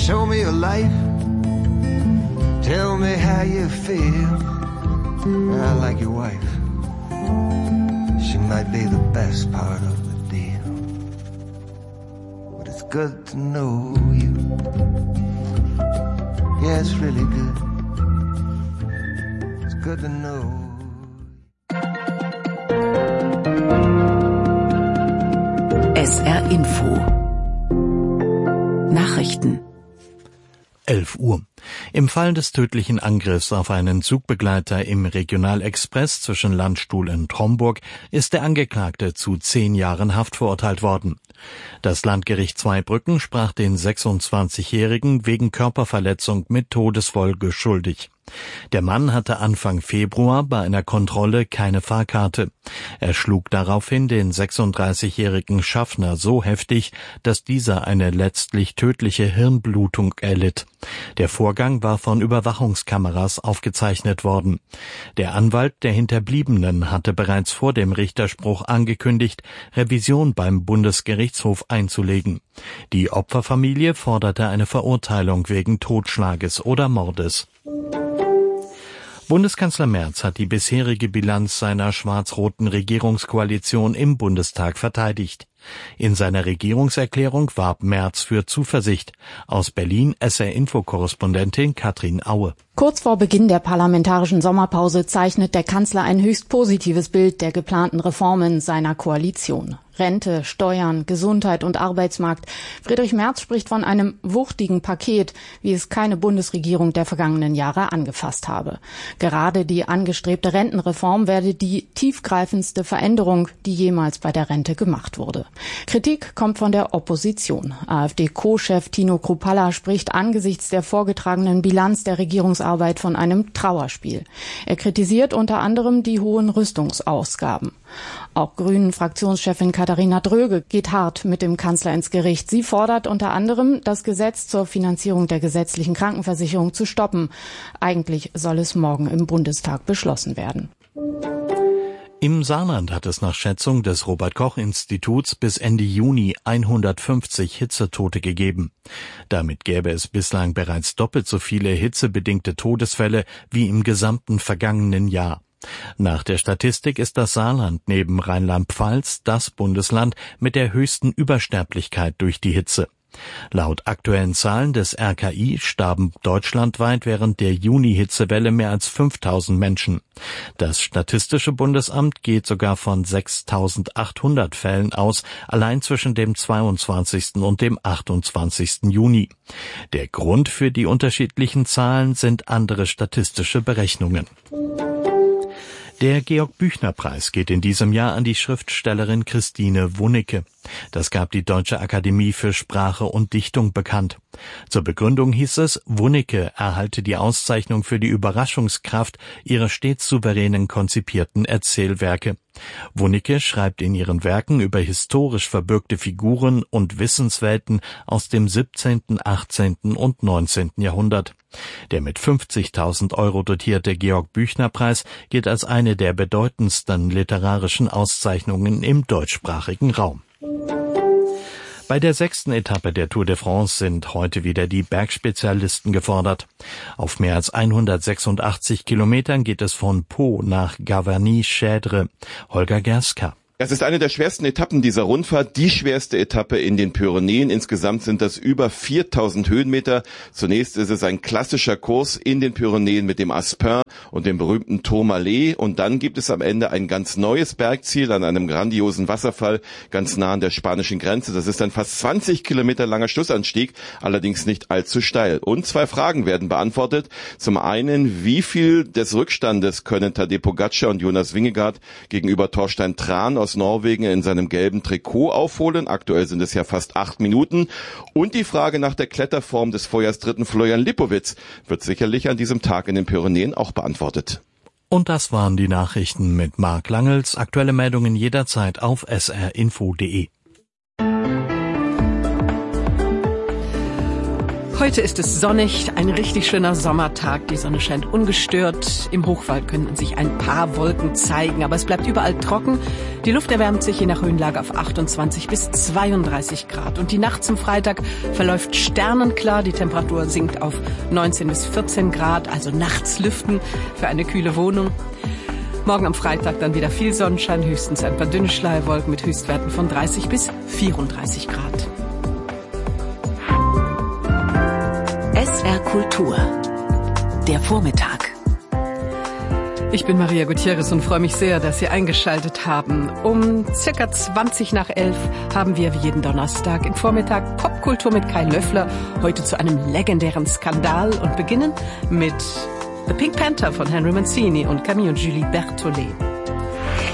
Show me your life. Tell me how you feel. I like your wife. She might be the best part of the deal. But it's good to know you. Yeah, it's really good. It's good to know. SR Info Nachrichten 11 Uhr. Im Fall des tödlichen Angriffs auf einen Zugbegleiter im Regionalexpress zwischen Landstuhl und Homburg ist der Angeklagte zu 10 Jahren Haft verurteilt worden. Das Landgericht Zweibrücken sprach den 26-Jährigen wegen Körperverletzung mit Todesfolge schuldig. Der Mann hatte Anfang Februar bei einer Kontrolle keine Fahrkarte. Er schlug daraufhin den 36-jährigen Schaffner so heftig, dass dieser eine letztlich tödliche Hirnblutung erlitt. Der Vorgang war von Überwachungskameras aufgezeichnet worden. Der Anwalt der Hinterbliebenen hatte bereits vor dem Richterspruch angekündigt, Revision beim Bundesgerichtshof einzulegen. Die Opferfamilie forderte eine Verurteilung wegen Totschlages oder Mordes. Bundeskanzler Merz hat die bisherige Bilanz seiner schwarz-roten Regierungskoalition im Bundestag verteidigt. In seiner Regierungserklärung warb Merz für Zuversicht. Aus Berlin SR-Info-Korrespondentin Katrin Aue. Kurz vor Beginn der parlamentarischen Sommerpause zeichnet der Kanzler ein höchst positives Bild der geplanten Reformen seiner Koalition. Rente, Steuern, Gesundheit und Arbeitsmarkt. Friedrich Merz spricht von einem wuchtigen Paket, wie es keine Bundesregierung der vergangenen Jahre angefasst habe. Gerade die angestrebte Rentenreform werde die tiefgreifendste Veränderung, die jemals bei der Rente gemacht wurde. Kritik kommt von der Opposition. AfD-Co-Chef Tino Kruppalla spricht angesichts der vorgetragenen Bilanz der Regierungsarbeit von einem Trauerspiel. Er kritisiert unter anderem die hohen Rüstungsausgaben. Auch Grünen-Fraktionschefin Katharina Dröge geht hart mit dem Kanzler ins Gericht. Sie fordert unter anderem, das Gesetz zur Finanzierung der gesetzlichen Krankenversicherung zu stoppen. Eigentlich soll es morgen im Bundestag beschlossen werden. Im Saarland hat es nach Schätzung des Robert-Koch-Instituts bis Ende Juni 150 Hitzetote gegeben. Damit gäbe es bislang bereits doppelt so viele hitzebedingte Todesfälle wie im gesamten vergangenen Jahr. Nach der Statistik ist das Saarland neben Rheinland-Pfalz das Bundesland mit der höchsten Übersterblichkeit durch die Hitze. Laut aktuellen Zahlen des RKI starben deutschlandweit während der Juni-Hitzewelle mehr als 5000 Menschen. Das Statistische Bundesamt geht sogar von 6800 Fällen aus, allein zwischen dem 22. und dem 28. Juni. Der Grund für die unterschiedlichen Zahlen sind andere statistische Berechnungen. Der Georg-Büchner-Preis geht in diesem Jahr an die Schriftstellerin Christine Wunnecke. Das gab die Deutsche Akademie für Sprache und Dichtung bekannt. Zur Begründung hieß es, Wunnecke erhalte die Auszeichnung für die Überraschungskraft ihrer stets souveränen konzipierten Erzählwerke. Wunnecke schreibt in ihren Werken über historisch verbürgte Figuren und Wissenswelten aus dem 17., 18. und 19. Jahrhundert. Der mit 50.000 € dotierte Georg-Büchner-Preis gilt als eine der bedeutendsten literarischen Auszeichnungen im deutschsprachigen Raum. Bei der 6. Etappe der Tour de France sind heute wieder die Bergspezialisten gefordert. Auf mehr als 186 Kilometern geht es von Pau nach Gavarnie-Chèdre. Holger Gerska. Es ist eine der schwersten Etappen dieser Rundfahrt, die schwerste Etappe in den Pyrenäen. Insgesamt sind das über 4000 Höhenmeter. Zunächst ist es ein klassischer Kurs in den Pyrenäen mit dem Aspin und dem berühmten Tourmalet. Und dann gibt es am Ende ein ganz neues Bergziel an einem grandiosen Wasserfall ganz nah an der spanischen Grenze. Das ist ein fast 20 Kilometer langer Schlussanstieg, allerdings nicht allzu steil. Und 2 Fragen werden beantwortet. Zum einen, wie viel des Rückstandes können Tadej Pogačar und Jonas Vingegaard gegenüber Thorstein Tran aus Norwegen in seinem gelben Trikot aufholen. Aktuell sind es ja fast 8 Minuten. Und die Frage nach der Kletterform des Vorjahrsdritten Florian Lipowitz wird sicherlich an diesem Tag in den Pyrenäen auch beantwortet. Und das waren die Nachrichten mit Marc Langels. Aktuelle Meldungen jederzeit auf srinfo.de. Heute ist es sonnig, ein richtig schöner Sommertag. Die Sonne scheint ungestört. Im Hochwald könnten sich ein paar Wolken zeigen, aber es bleibt überall trocken. Die Luft erwärmt sich je nach Höhenlage auf 28 bis 32 Grad. Und die Nacht zum Freitag verläuft sternenklar. Die Temperatur sinkt auf 19 bis 14 Grad, also nachts lüften für eine kühle Wohnung. Morgen am Freitag dann wieder viel Sonnenschein, höchstens ein paar dünne Schleierwolken mit Höchstwerten von 30 bis 34 Grad. SR Kultur. Der Vormittag. Ich bin Maria Gutierrez und freue mich sehr, dass Sie eingeschaltet haben. Um circa 20 nach 11 haben wir wie jeden Donnerstag im Vormittag Popkultur mit Kai Löffler. Heute zu einem legendären Skandal und beginnen mit The Pink Panther von Henry Mancini und Camille und Julie Berthollet.